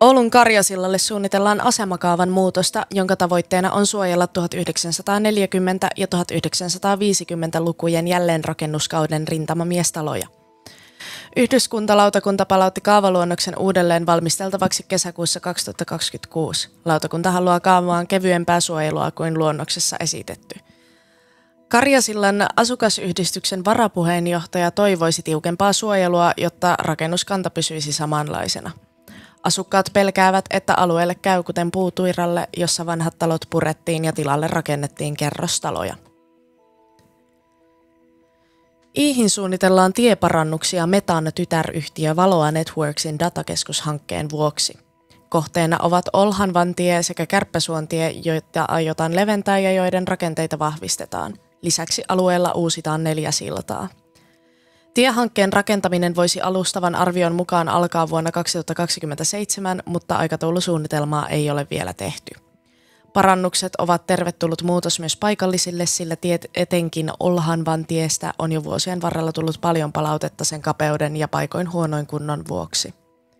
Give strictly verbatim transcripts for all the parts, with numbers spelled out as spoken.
Oulun Karjasillalle suunnitellaan asemakaavan muutosta, jonka tavoitteena on suojella tuhatyhdeksänsataaneljäkymmentä- ja tuhatyhdeksänsataaviisikymmentälukujen jälleenrakennuskauden rintamamiestaloja. Yhdyskuntalautakunta palautti kaavaluonnoksen uudelleen valmisteltavaksi kesäkuussa kaksituhattakaksikymmentäkuusi. Lautakunta haluaa kaavaan kevyempää suojelua kuin luonnoksessa esitetty. Karjasillan asukasyhdistyksen varapuheenjohtaja toivoisi tiukempaa suojelua, jotta rakennuskanta pysyisi samanlaisena. Asukkaat pelkäävät, että alueelle käy kuten Puutuiralle, jossa vanhat talot purettiin ja tilalle rakennettiin kerrostaloja. Iihin suunnitellaan tieparannuksia Metan tytäryhtiö Valoa Networksin datakeskushankkeen vuoksi. Kohteena ovat Olhanvantie sekä Kärppäsuontie, joita aiotaan leventää ja joiden rakenteita vahvistetaan. Lisäksi alueella uusitaan neljä siltaa. Tiehankkeen rakentaminen voisi alustavan arvion mukaan alkaa vuonna kaksituhattakaksikymmentäseitsemän, mutta aikataulusuunnitelmaa ei ole vielä tehty. Parannukset ovat tervetullut muutos myös paikallisille, sillä tiet etenkin Olhanvantiestä on jo vuosien varrella tullut paljon palautetta sen kapeuden ja paikoin huonoin kunnon vuoksi.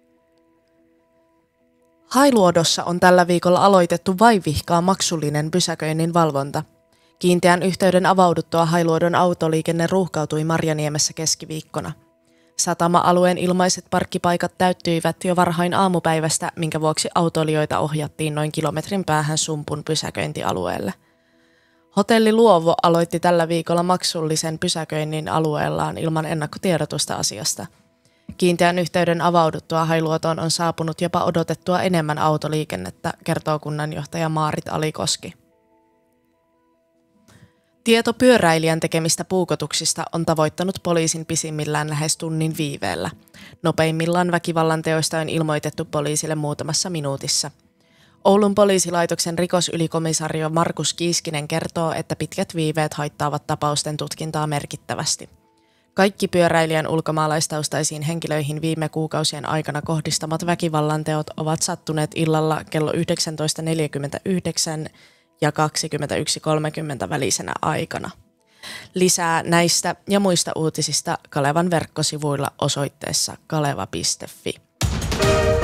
Hailuodossa on tällä viikolla aloitettu vaivihkaa maksullinen pysäköinnin valvonta. Kiinteän yhteyden avauduttua Hailuodon autoliikenne ruuhkautui Marjaniemessä keskiviikkona. Satama-alueen ilmaiset parkkipaikat täyttyivät jo varhain aamupäivästä, minkä vuoksi autoilijoita ohjattiin noin kilometrin päähän Sumpun pysäköintialueelle. Hotelli Luovo aloitti tällä viikolla maksullisen pysäköinnin alueellaan ilman ennakkotiedotusta asiasta. Kiinteän yhteyden avauduttua Hailuotoon on saapunut jopa odotettua enemmän autoliikennettä, kertoo kunnanjohtaja Maarit Alikoski. Tieto pyöräilijän tekemistä puukotuksista on tavoittanut poliisin pisimmillään lähes tunnin viiveellä. Nopeimmillaan väkivallan teoista on ilmoitettu poliisille muutamassa minuutissa. Oulun poliisilaitoksen rikosylikomisario Markus Kiiskinen kertoo, että pitkät viiveet haittaavat tapausten tutkintaa merkittävästi. Kaikki pyöräilijän ulkomaalaistaustaisiin henkilöihin viime kuukausien aikana kohdistamat väkivallanteot ovat sattuneet illalla kello yhdeksäntoista neljäkymmentäyhdeksän ja kaksikymmentäyksi kolmekymmentä välisenä aikana. Lisää näistä ja muista uutisista Kalevan verkkosivuilla osoitteessa kaleva piste fi.